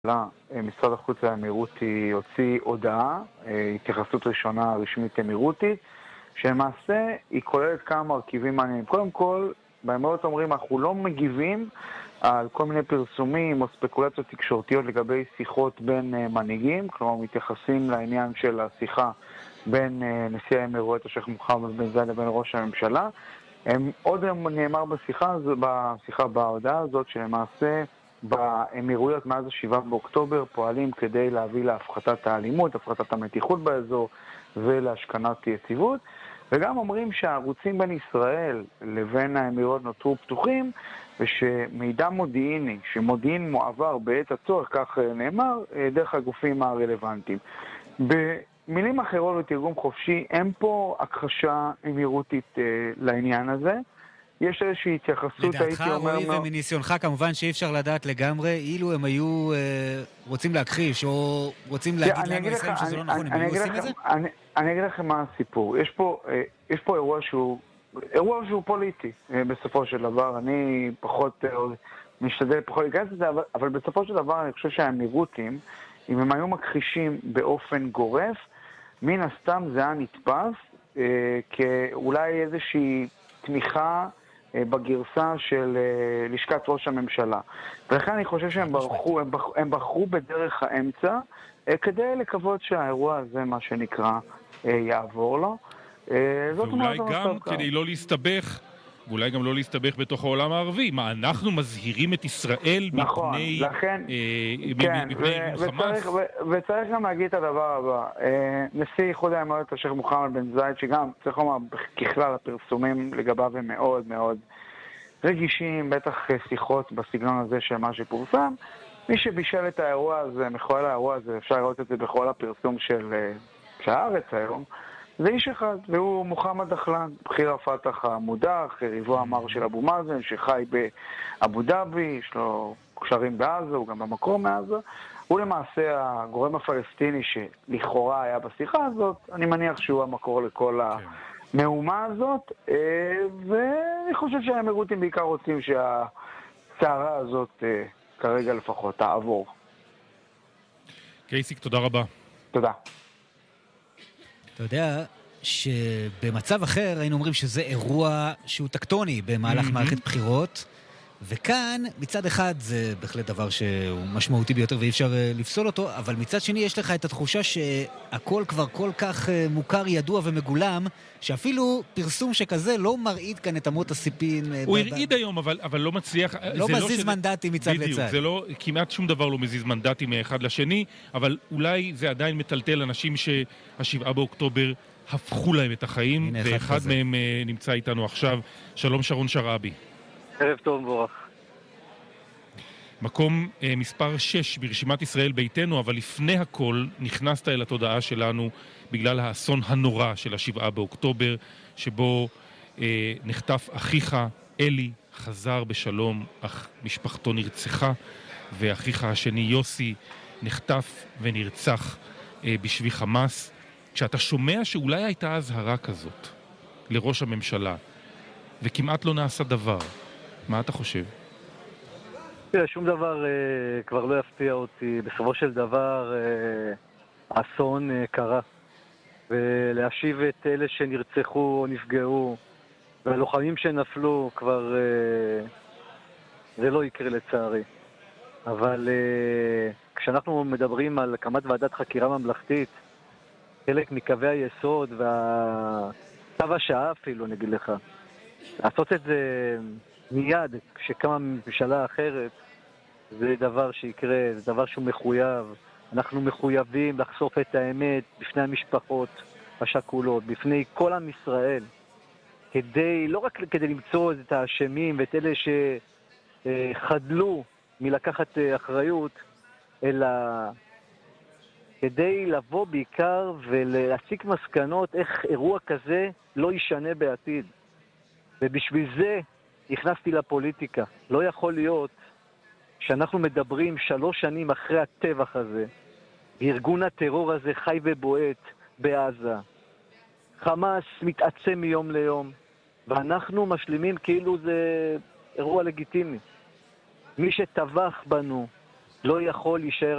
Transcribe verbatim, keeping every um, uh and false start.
משרד החוץ האמירותי הוציא הודעה, התייחסות ראשונה רשמית אמירותית, שלמעשה היא כוללת כמה מרכיבים מעניינים. קודם כל, באמירות אומרים, אנחנו לא מגיבים על כל מיני פרסומים או ספקולציות תקשורתיות לגבי שיחות בין מנהיגים, כלומר מתייחסים לעניין של השיחה בין נשיא האמירויות השייח מוחמד בן זאייד לבין ראש הממשלה. הם, עוד נאמר בשיחה, בשיחה בהודעה הזאת שלמעשה באמירויות מאז השבעה באוקטובר פועלים כדי להביא להפחתת האלימות, הפחתת המתיחות באזור ולהשכנת יציבות, וגם אומרים שהערוצים בין ישראל לבין האמירויות נותרו פתוחים, ושמידע מודיעיני, שמודיעין מועבר בעת הצורך, כך נאמר, דרך הגופים הרלוונטיים. במילים אחרות ותרגום חופשי, אין פה הכחשה אמירותית לעניין הזה. יש איזושהי התייחסות, לדעתך, הייתי אומר... רועי, ומניסיונך כמובן שאי אפשר לדעת לגמרי, אילו הם היו אה, רוצים להכחיש, או רוצים להגיד לנו ישראל שזה לא נכון, הם היו עושים את זה? אני, אני אגיד לכם מה הסיפור. יש פה, אה, יש פה אירוע שהוא, אירוע שהוא פוליטי, אה, בסופו של דבר. אני פחות, אה, משתדל פחות להיכנס לזה, אבל, אבל בסופו של דבר אני חושב שהאמירותים, אם הם היו מכחישים באופן גורף, מן הסתם זה היה נתפס, אה, כאולי איזושהי תמיכה, בגרסה של לשכת ראש הממשלה. ולכן אני חושב שהם בחרו, הם בחרו, הם בחרו בדרך האמצע, כדי לקוות שהאירוע הזה, מה שנקרא, יעבור לו. ואולי גם כדי לא להסתבך, ואולי גם לא להסתבך בתוך העולם הערבי. מה, אנחנו מזהירים את ישראל נכון, מפני, לכן, אה, כן, מפני ו- חמאס? וצריך, ו- וצריך גם להגיד את הדבר הבא. אה, נשיא איחוד האמירויות השייח מוחמד בן זאייד, שגם, צריך לומר, ככלל הפרסומים לגביו הם מאוד מאוד רגישים, בטח שיחות בסגנון הזה של מה שפורסם. מי שבישל את האירוע הזה, מחולל האירוע הזה, אפשר לראות את זה בכל הפרסום של, של הארץ היום, זה איש אחד, והוא מוחמד דחלן, בכיר הפתח המודח, ריבו המר של אבו מאזן, שחי באבו דאבי, יש לו קשרים בעזה, הוא גם במקום מעזה. הוא למעשה הגורם הפלסטיני שלכאורה היה בשיחה הזאת, אני מניח שהוא המקור לכל המהומה הזאת, ואני חושב שהאמירותים בעיקר רוצים שהצערה הזאת כרגע לפחות תעבור. קייסיק, תודה רבה. תודה. אתה יודע שבמצב אחר היינו אומרים שזה אירוע שהוא טקטוני במהלך mm-hmm. מערכת בחירות, וכאן מצד אחד זה בהחלט דבר שהוא משמעותי ביותר ואי אפשר לפסול אותו, אבל מצד שני יש לך את התחושה שהכל כבר כל כך מוכר, ידוע ומגולם, שאפילו פרסום שכזה לא מרעיד כאן את אמות הסיפין. הוא הרעיד היום, אבל, אבל לא מצליח... לא מזיז לא מנדטים מצד בדיוק, לצד. זה לא, כמעט שום דבר לא מזיז מנדטים מאחד לשני, אבל אולי זה עדיין מטלטל אנשים שהשבעה באוקטובר הפכו להם את החיים, ואחד מהם נמצא איתנו עכשיו. שלום שרון שרעבי. ערב טוב מבורך. מקום אה, מספר שש ברשימת ישראל ביתנו, אבל לפני הכל נכנסת אל התודעה שלנו בגלל האסון הנורא של השבעה באוקטובר, שבו אה, נחטף אחיך אלי, חזר בשלום, אך משפחתו נרצחה, ואחיך השני יוסי נחטף ונרצח אה, בשבי חמאס. כשאתה שומע שאולי הייתה הזהרה כזאת לראש הממשלה, וכמעט לא נעשה דבר, מה אתה חושב? תראה, שום דבר אה, כבר לא יפתיע אותי. בסופו של דבר אה, האסון אה, קרה. ולהשיב את אלה שנרצחו או נפגעו, והלוחמים שנפלו כבר אה, זה לא יקרה לצערי. אבל אה, כשאנחנו מדברים על הקמת ועדת חקירה ממלכתית, חלק מקווי היסוד והצו השעה אפילו, נגיד לך, לעשות את זה מיד כשקמה ממשלה אחרת, זה דבר שיקרה, זה דבר שהוא מחויב. אנחנו מחויבים לחשוף את האמת בפני המשפחות השכולות, בפני כל עם ישראל, כדי, לא רק כדי למצוא את האשמים ואת אלה שחדלו מלקחת אחריות, אלא כדי לבוא בעיקר ולהסיק מסקנות איך אירוע כזה לא יישנה בעתיד. ובשביל זה נכנסתי לפוליטיקה. לא יכול להיות שאנחנו מדברים שלוש שנים אחרי הטבח הזה, וארגון הטרור הזה חי ובועט בעזה. חמאס מתעצם מיום ליום, ואנחנו משלימים כאילו זה אירוע לגיטימי. מי שטבח בנו, לא יכול להישאר